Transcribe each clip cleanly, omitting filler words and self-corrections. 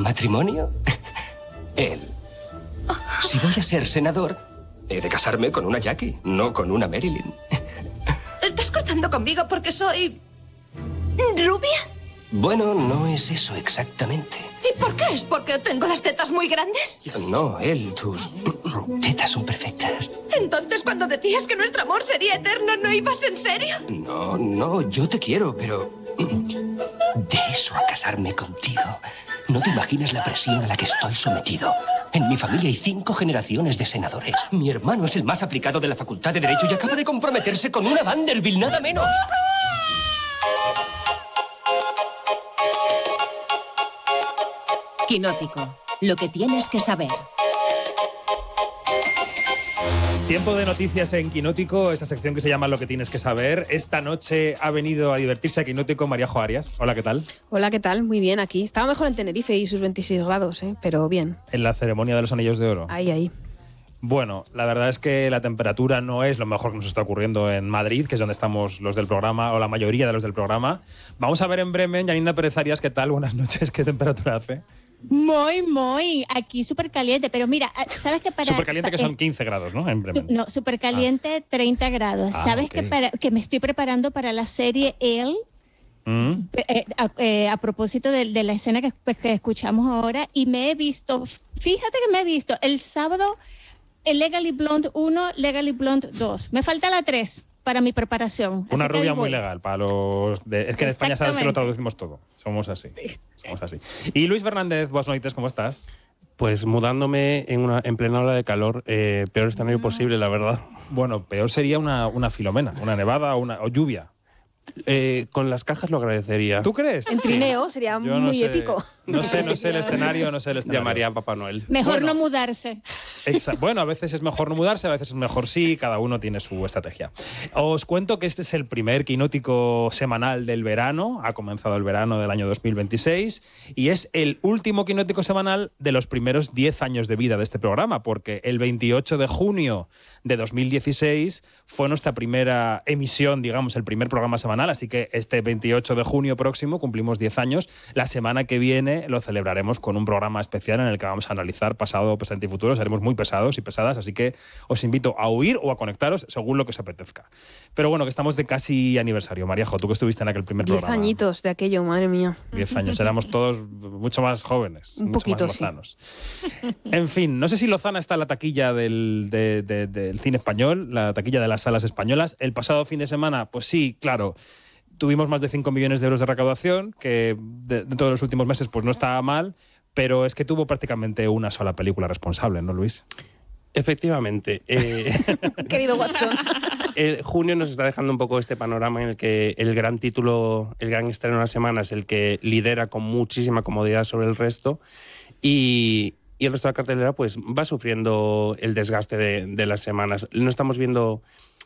matrimonio? Él. Si voy a ser senador, he de casarme con una Jackie, no con una Marilyn. ¿Estás cortando conmigo porque soy... rubia? Bueno, no es eso exactamente. ¿Y por qué? ¿Es porque tengo las tetas muy grandes? No, tus tetas son perfectas. Entonces, cuando decías que nuestro amor sería eterno, ¿no ibas en serio? No, yo te quiero, pero... de eso a casarme contigo, no te imaginas la presión a la que estoy sometido. En mi familia hay 5 generaciones de senadores. Mi hermano es el más aplicado de la Facultad de Derecho y acaba de comprometerse con una Vanderbilt, nada menos. Quinótico, lo que tienes que saber. Tiempo de noticias en Quinótico, esta sección que se llama Lo que tienes que saber. Esta noche ha venido a divertirse a Quinótico Maríajo Arias. Hola, ¿qué tal? Hola, ¿qué tal? Muy bien aquí. Estaba mejor en Tenerife y sus 26 grados, pero bien. En la ceremonia de los Anillos de Oro. Ahí. Bueno, la verdad es que la temperatura no es lo mejor que nos está ocurriendo en Madrid, que es donde estamos los del programa, o la mayoría de los del programa. Vamos a ver en Bremen. Janina Pérez Arias, ¿qué tal? Buenas noches. ¿Qué temperatura hace? Muy. Aquí súper caliente. Pero mira, ¿sabes qué? Súper caliente que son 15 grados, ¿no? En Bremen. No, súper caliente 30 grados. ¿Sabes okay. que me estoy preparando para la serie Elle? A propósito de la escena que escuchamos ahora, y fíjate que me he visto el sábado el Legally Blonde 1, Legally Blonde 2. Me falta la 3 para mi preparación. Una rubia muy legal para los... Es que en España sabes que lo traducimos todo. Somos así. Y Luis Fernández, buenas noches, ¿cómo estás? Pues mudándome en plena ola de calor, peor escenario posible, la verdad. Bueno, peor sería una Filomena, una nevada o lluvia. Con las cajas lo agradecería. ¿Tú crees? En trineo sería muy épico. No sé el escenario, Llamaría a Papá Noel. Mejor no mudarse. Bueno, a veces es mejor no mudarse, a veces es mejor sí, cada uno tiene su estrategia. Os cuento que este es el primer Quinótico semanal del verano, ha comenzado el verano del año 2026 y es el último Quinótico semanal de los primeros 10 años de vida de este programa, porque el 28 de junio de 2016 fue nuestra primera emisión, digamos, el primer programa semanal. Así que este 28 de junio próximo cumplimos 10 años. La semana que viene lo celebraremos con un programa especial en el que vamos a analizar pasado, presente y futuro. Seremos muy pesados y pesadas, así que os invito a huir o a conectaros según lo que os apetezca. Pero bueno, que estamos de casi aniversario. Maríajo, tú que estuviste en aquel primer 10 programa. 10 añitos de aquello, madre mía. 10 años, éramos todos mucho más jóvenes. Un mucho poquito, más lozanos. En fin, no sé si Lozana está en la taquilla del cine español, la taquilla de las salas españolas. El pasado fin de semana, pues sí, claro, tuvimos más de 5 millones de euros de recaudación, que dentro de los últimos meses pues no estaba mal, pero es que tuvo prácticamente una sola película responsable, ¿no, Luis? Efectivamente. Querido Watson. Junio nos está dejando un poco este panorama en el que el gran título, el gran estreno de la semana es el que lidera con muchísima comodidad sobre el resto y el resto de la cartelera pues va sufriendo el desgaste de las semanas. No estamos viendo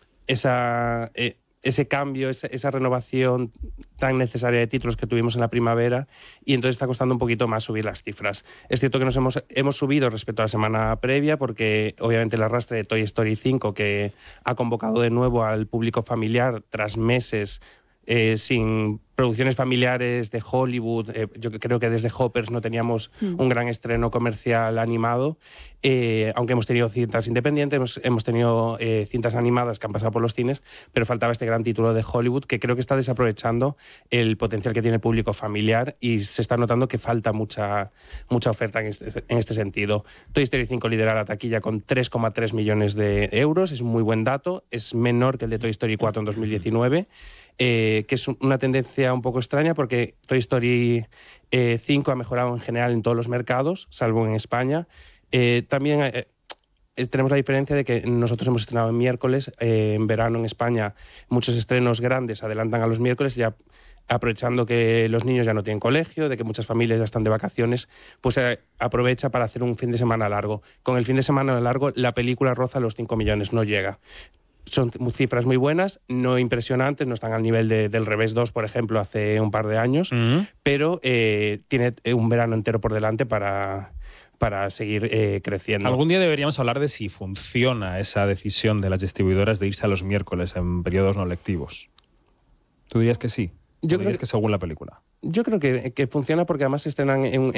ese cambio, esa renovación tan necesaria de títulos que tuvimos en la primavera y entonces está costando un poquito más subir las cifras. Es cierto que nos hemos subido respecto a la semana previa porque obviamente el arrastre de Toy Story 5 que ha convocado de nuevo al público familiar tras meses sin producciones familiares de Hollywood. Yo creo que desde Hoppers no teníamos un gran estreno comercial animado, aunque hemos tenido cintas independientes, hemos tenido cintas animadas que han pasado por los cines, pero faltaba este gran título de Hollywood que creo que está desaprovechando el potencial que tiene el público familiar y se está notando que falta mucha oferta en este sentido. Toy Story 5 lidera la taquilla con 3,3 millones de euros, es un muy buen dato, es menor que el de Toy Story 4 en 2019, que es una tendencia un poco extraña porque Toy Story 5 ha mejorado en general en todos los mercados, salvo en España. También tenemos la diferencia de que nosotros hemos estrenado en miércoles, en verano en España muchos estrenos grandes adelantan a los miércoles, ya aprovechando que los niños ya no tienen colegio, de que muchas familias ya están de vacaciones, pues aprovecha para hacer un fin de semana largo. Con el fin de semana largo la película roza los 5 millones, no llega. Son cifras muy buenas, no impresionantes, no están al nivel del Revés 2, por ejemplo, hace un par de años, pero tiene un verano entero por delante para seguir creciendo. Algún día deberíamos hablar de si funciona esa decisión de las distribuidoras de irse a los miércoles en periodos no lectivos. ¿Tú dirías que sí? Yo creo que según la película. Yo creo que funciona porque además se estrenan en